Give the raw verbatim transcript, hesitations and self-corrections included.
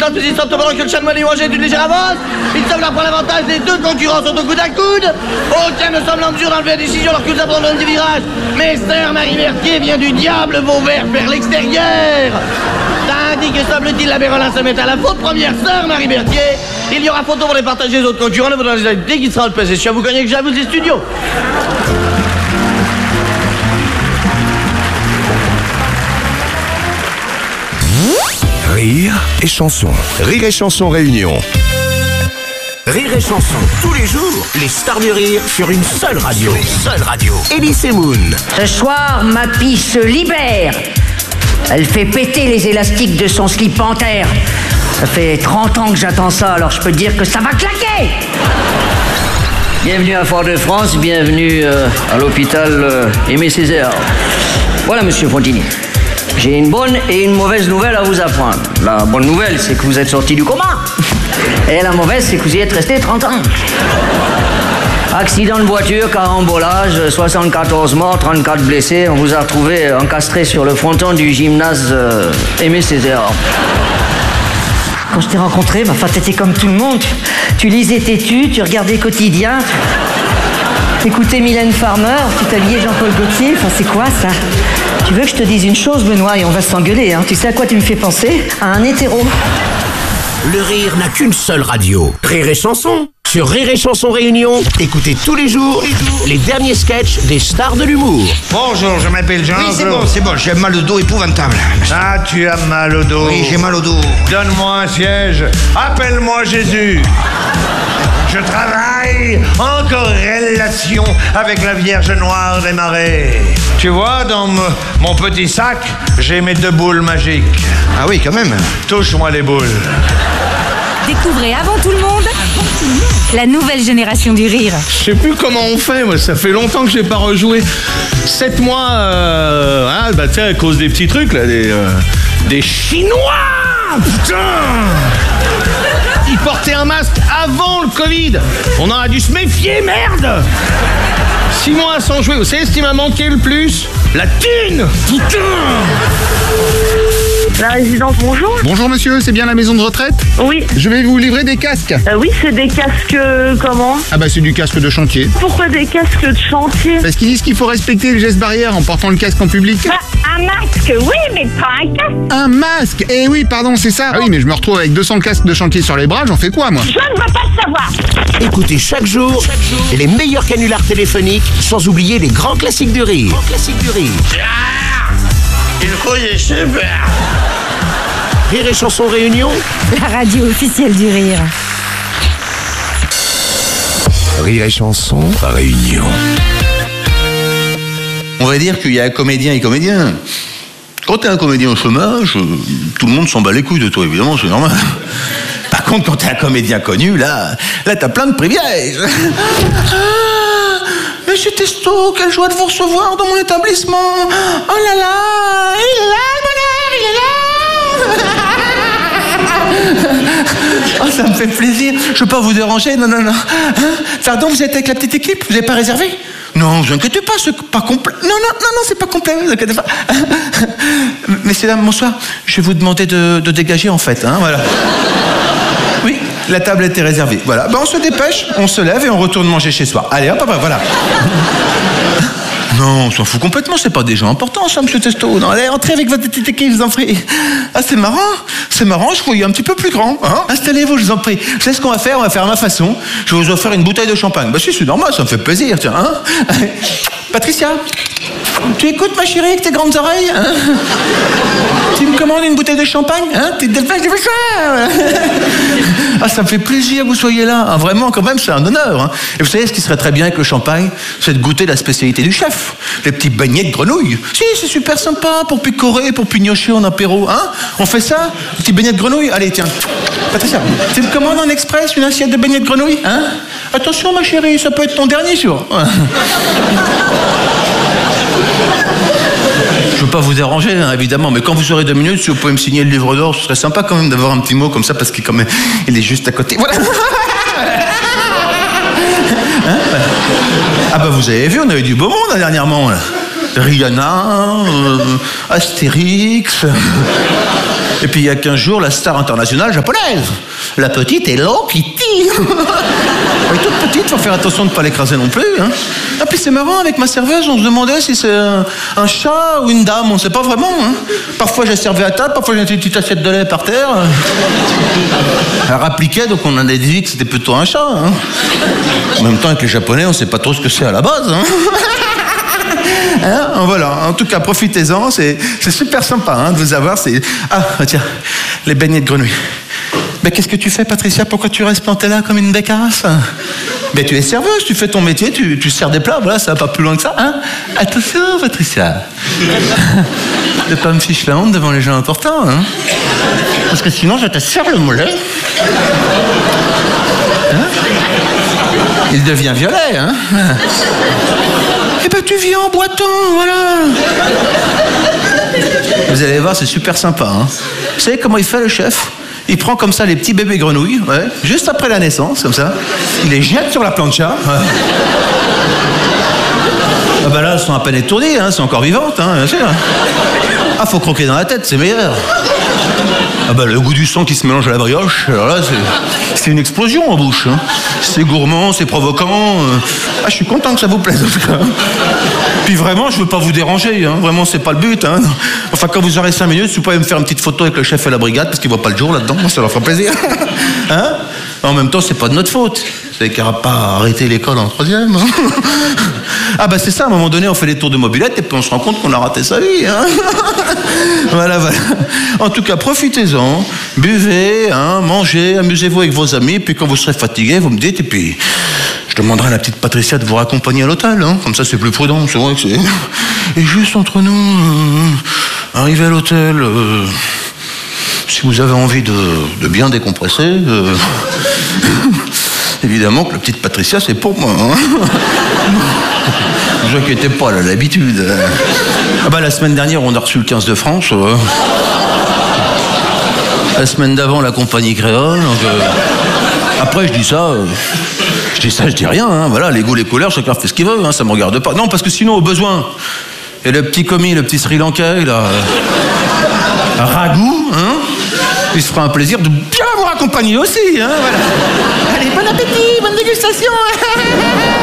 classe persistante pendant que le chanoine est rangé d'une légère avance. Il semble prendre l'avantage des deux concurrents sont au coude à coude. Aucun ne semble en mesure d'enlever la décision alors que nous abandonnons du virage. Mais Sœur Marie Berthier vient du diable Vauvert vers l'extérieur. Tandis que semble-t-il la Bérolin se met à la faute première Sœur Marie Berthier. Il y aura photo pour les partager les autres concurrents. Ne vous donnez dès qu'il sera le P C. Je vous gagnez que j'avoue les studios. Rire et chanson. Rire et chanson réunion. Rire et chanson, tous les jours, les stars du rire sur une seule radio. Une seule radio. Elise Moon. Ce soir, ma pie se libère. Elle fait péter les élastiques de son slip panthère. Ça fait trente ans que j'attends ça, alors je peux te dire que ça va claquer. Bienvenue à Fort-de-France, bienvenue euh, à l'hôpital euh, Aimé Césaire. Voilà, monsieur Fontini. J'ai une bonne et une mauvaise nouvelle à vous apprendre. La bonne nouvelle, c'est que vous êtes sorti du coma. Et la mauvaise, c'est que vous y êtes resté trente ans. Accident de voiture, carambolage, soixante-quatorze morts, trente-quatre blessés. On vous a retrouvé encastré sur le fronton du gymnase euh, Aimé Césaire. Quand je t'ai rencontré, bah, enfin, t'étais comme tout le monde. Tu lisais Tétu, tu regardais Quotidien, tu écoutais Mylène Farmer, tu t'habillais Jean-Paul Gaultier. Enfin, c'est quoi ça? Tu veux que je te dise une chose, Benoît, et on va s'engueuler, hein. Tu sais à quoi tu me fais penser? À un hétéro. Le rire n'a qu'une seule radio. Rire et chanson. Sur Rire et chanson réunion, écoutez tous les jours les derniers sketchs des stars de l'humour. Bonjour, je m'appelle Jean. Oui, c'est bon, c'est bon, j'ai mal au dos épouvantable. Ah, tu as mal au dos. Oui, j'ai mal au dos. Donne-moi un siège. Appelle-moi Jésus. Je travaille en corrélation avec la Vierge Noire des Marais. Tu vois, dans m- mon petit sac, j'ai mes deux boules magiques. Ah oui, quand même. Touche-moi les boules. Découvrez avant tout le monde la nouvelle génération du rire. Je sais plus comment on fait, moi, ça fait longtemps que j'ai pas rejoué. Sept mois, euh, ah, bah tiens, à cause des petits trucs là, des, euh, des Chinois, putain. Ils portaient un masque avant le Covid. On en a dû se méfier, merde. Six mois sans jouer, vous savez ce qui m'a manqué le plus? La thune, putain. La résidence, bonjour. Bonjour monsieur, c'est bien la maison de retraite? Oui. Je vais vous livrer des casques. Euh, oui, c'est des casques euh, comment? Ah bah c'est du casque de chantier. Pourquoi des casques de chantier? Parce qu'ils disent qu'il faut respecter le geste barrière en portant le casque en public. Bah, un masque, oui, mais pas un casque. Un masque? Eh oui, pardon, c'est ça. Ah oui, mais je me retrouve avec deux cents casques de chantier sur les bras, j'en fais quoi moi? Je ne veux pas le savoir. Écoutez chaque jour, chaque jour les meilleurs canulars téléphoniques, sans oublier les grands classiques du rire. Grands classiques du rire. Ah, il faut y super. Rire et chanson réunion. La radio officielle du rire. Rire et chanson réunion. On va dire qu'il y a comédien et comédien. Quand t'es un comédien au chômage, euh, tout le monde s'en bat les couilles de toi, évidemment, c'est normal. Par contre, quand t'es un comédien connu, là, là t'as plein de privilèges. Ah, Monsieur Testo, quelle joie de vous recevoir dans mon établissement. Oh là là, il est là, le bonheur, il est là. Oh, ça me fait plaisir. Je veux pas vous déranger, non, non, non. Hein? Pardon, vous êtes avec la petite équipe? Vous n'avez pas réservé? Non, vous inquiétez pas, c'est pas complet. Non, non, non, non, c'est pas complet, vous inquiétez pas. Messieurs, dames, bonsoir. Je vais vous demander de, de dégager, en fait, hein, voilà. Oui, la table était réservée. Voilà, ben, on se dépêche, on se lève et on retourne manger chez soi. Allez, hop, hop, hop, voilà. Non, on s'en fout complètement, c'est pas des gens importants, ça, monsieur Testo. Non, allez, entrez avec votre petite équipe, je vous en prie. Ah, c'est marrant, c'est marrant, je croyais un petit peu plus grand, hein. Installez-vous, je vous en prie. Vous savez ce qu'on va faire? On va faire à ma façon. Je vais vous offrir une bouteille de champagne. Bah si, c'est normal, ça me fait plaisir, tiens, hein. Patricia, tu écoutes, ma chérie, avec tes grandes oreilles, hein? Tu me commandes une bouteille de champagne, hein? T'es delphin, je fais ça. Ah, ça me fait plaisir que vous soyez là. Ah, vraiment, quand même, c'est un honneur, hein. Et vous savez, ce qui serait très bien avec le champagne, c'est de goûter la spécialité du chef. Les petits beignets de grenouille. Si, c'est super sympa pour picorer, pour pignocher en apéro, hein? On fait ça? Petits beignets de grenouille? Allez, tiens. Patricia, tu me commandes en express une assiette de beignets de grenouille, hein? Attention, ma chérie, ça peut être ton dernier jour. Je veux pas vous déranger, hein, évidemment, mais quand vous aurez deux minutes, si vous pouvez me signer le livre d'or, ce serait sympa quand même d'avoir un petit mot comme ça, parce qu'il quand même, il est juste à côté. Voilà. Hein? Ah bah vous avez vu, on avait du beau monde là, dernièrement. Là. Rihanna, euh, Astérix, Et puis il y a quinze jours, la star internationale japonaise, la petite Hello Kitty. Elle est toute petite, faut faire attention de ne pas l'écraser non plus. Hein. Et puis c'est marrant, avec ma serveuse, on se demandait si c'est un, un chat ou une dame, on ne sait pas vraiment. Hein. Parfois j'ai servi à table, parfois j'ai une petite assiette de lait par terre. Elle rappliquait, donc on en a dit que c'était plutôt un chat. Hein. En même temps, avec les Japonais, on ne sait pas trop ce que c'est à la base. Hein. Hein, voilà, en tout cas, profitez-en, c'est, c'est super sympa hein, de vous avoir. C'est... Ah, tiens, les beignets de grenouille. Mais qu'est-ce que tu fais, Patricia? Pourquoi tu restes plantée là comme une bécasse? Mais tu es serveuse, tu fais ton métier, tu, tu sers des plats, voilà, ça va pas plus loin que ça. Hein. Attention, Patricia. Ne pas me fiche la honte devant les gens importants. Hein. Parce que sinon, je te serre le mollet. Hein. Il devient violet, hein. Eh ben, tu viens en boitant, voilà. Vous allez voir, c'est super sympa. Hein. Vous savez comment il fait, le chef? Il prend comme ça les petits bébés grenouilles, ouais, juste après la naissance, comme ça. Il les jette sur la plancha. Ouais. Ah bah là, elles sont à peine étourdies, hein, elles sont encore vivantes, hein, bien sûr. Ah, faut croquer dans la tête, c'est meilleur. Ah bah le goût du sang qui se mélange à la brioche, alors là, c'est, c'est une explosion en bouche. Hein. C'est gourmand, c'est provoquant. Ah, je suis content que ça vous plaise, en tout cas. Puis vraiment, je veux pas vous déranger, hein. Vraiment, c'est pas le but. Hein. Enfin, quand vous aurez cinq minutes, si vous pouvez me faire une petite photo avec le chef et la brigade, parce qu'il voit pas le jour là-dedans, ça leur fera plaisir. Hein. En même temps, c'est pas de notre faute. C'est qu'il n'aura pas arrêté l'école en troisième. Hein. Ah bah c'est ça, à un moment donné, on fait les tours de mobilette et puis on se rend compte qu'on a raté sa vie. Hein. Voilà, voilà. En tout cas, profitez-en, buvez, hein, mangez, amusez-vous avec vos amis, puis quand vous serez fatigué, vous me dites, et puis je demanderai à la petite Patricia de vous raccompagner à l'hôtel. Hein. Comme ça, c'est plus prudent, c'est vrai que c'est... Et juste entre nous, euh, arrivé à l'hôtel... Euh... Si vous avez envie de, de bien décompresser, euh, évidemment que la petite Patricia, c'est pour moi. Hein. Ne vous inquiétez pas, elle a l'habitude. Ah bah, la semaine dernière, on a reçu le quinze de France. Euh. La semaine d'avant, la compagnie créole. Donc, euh. Après, je dis ça, euh. je dis ça, je dis rien. Hein. Voilà, les goûts, les couleurs, chacun fait ce qu'il veut. Hein. Ça me regarde pas. Non, parce que sinon, au besoin, et le petit commis, le petit Sri Lankais, là, euh, ragoût, hein. Il se fera un plaisir de bien vous accompagner aussi, hein, voilà. Allez, bon appétit, bonne dégustation.